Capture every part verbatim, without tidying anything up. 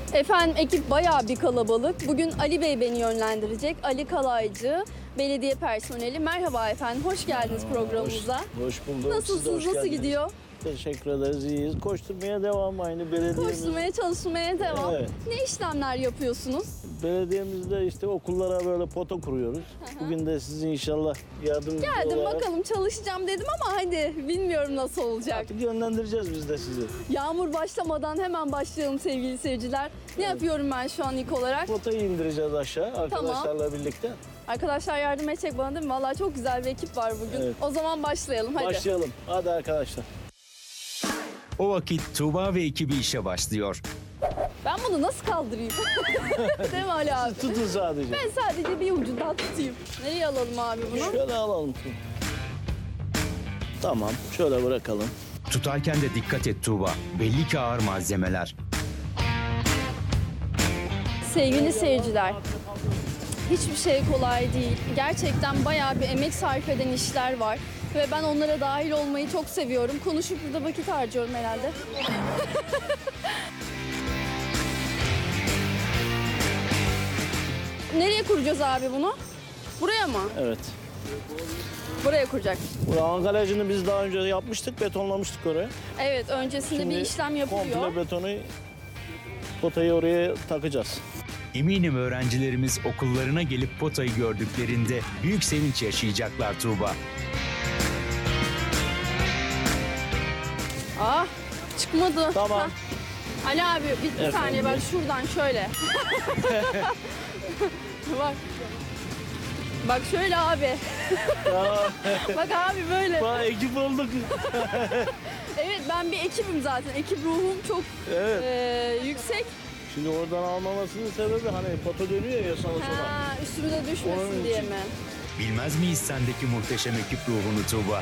Efendim ekip bayağı bir kalabalık. Bugün Ali Bey beni yönlendirecek. Ali Kalaycı, belediye personeli. Merhaba efendim, hoş geldiniz programımıza. Hoş, hoş bulduk. Siz de Nasılsınız, hoş nasıl geldiniz. gidiyor? Teşekkür ederiz, iyiyiz. Koşturmaya devam aynı belediyemiz. Koşturmaya, çalışmaya devam. Evet. Ne işlemler yapıyorsunuz? Belediyemizde işte okullara böyle pota kuruyoruz. Bugün de siz inşallah yardımcı Geldim olarak bakalım, çalışacağım dedim ama hadi bilmiyorum nasıl olacak. artık yönlendireceğiz biz de sizi. Yağmur başlamadan hemen başlayalım sevgili seyirciler. Ne yapıyorum ben şu an ilk olarak? Potayı indireceğiz aşağı arkadaşlarla birlikte. Arkadaşlar yardım edecek bana değil mi? Vallahi çok güzel bir ekip var bugün. Evet. O zaman başlayalım hadi. Başlayalım. Hadi arkadaşlar. O vakit Tuğba ve ekibi işe başlıyor. Ben bunu nasıl kaldırayım? Değil mi Ali abi? Tutun sadece. Ben sadece bir ucundan tutayım. Nereye alalım abi bunu? Şöyle alalım. Tamam, şöyle bırakalım. Tutarken de dikkat et Tuğba. Belli ki ağır malzemeler. Sevgili seyirciler, hiçbir şey kolay değil. Gerçekten bayağı bir emek sarf eden işler var. Ve ben onlara dahil olmayı çok seviyorum. Konuşup burada vakit harcıyorum herhalde. Nereye kuracağız abi bunu? Buraya mı? Evet. Buraya kuracak. Buranın garajını biz daha önce yapmıştık, betonlamıştık oraya. Evet, öncesinde bir işlem yapılıyor. Komple betonu, potayı oraya takacağız. Eminim öğrencilerimiz okullarına gelip potayı gördüklerinde büyük sevinç yaşayacaklar Tuğba. Ah, çıkmadı. Tamam. Hah. Ali abi bir, bir Efendim? saniye bak şuradan şöyle. Bak. Bak şöyle abi. Bak abi böyle. Bak ekip olduk. Evet ben bir ekibim zaten. Ekip ruhum çok Evet. e, yüksek. Şimdi oradan almamasının sebebi hani poto dönüyor ya sağa sola. Ha, üstümüze düşmesin Onun diye için. mi? Bilmez miyiz sendeki muhteşem ekip ruhunu Tuğba?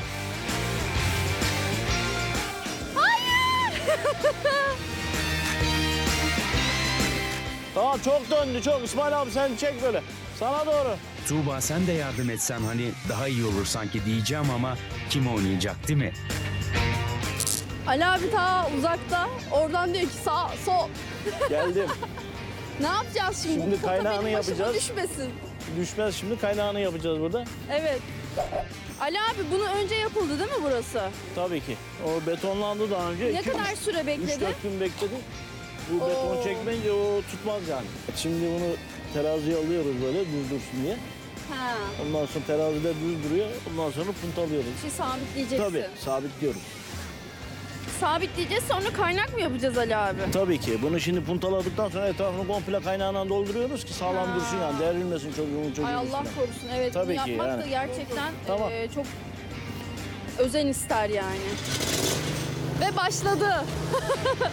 Tamam çok döndü çok. İsmail abi sen çek böyle. Sana doğru. Tuğba sen de yardım etsen hani daha iyi olur sanki diyeceğim ama kim oynayacak değil mi? Ali abi ta uzakta. Oradan diyor ki sağ sol. Geldim. Ne yapacağız şimdi? Şimdi Bu pota kaynağını benim başıma yapacağız. düşmesin. Düşmez şimdi kaynağını yapacağız burada. Evet. Ali abi bunu önce yapıldı değil mi burası? Tabii ki. O betonlandı daha önce. Ne İki, kadar üç- süre üç bekledi? dört gün bekledi. Bu Oo. beton çekmeyince o tutmaz yani. Şimdi bunu teraziye alıyoruz böyle düz dursun diye. Ha. Ondan sonra terazide düz duruyor. Ondan sonra puntalıyoruz. Şey sabitleyeceksin. Tabii sabitliyoruz. Sabitleyeceğiz sonra kaynak mı yapacağız Ali abi? Tabii ki. Bunu şimdi puntaladıktan sonra etrafını komple kaynağına dolduruyoruz ki sağlam Ha. dursun yani. Devrilmesin çocuğun çocuğun Ay Allah üstüne. korusun. Evet Tabii bunu ki yapmak yani. da gerçekten Tamam. e, çok özen ister yani. Ve başladı.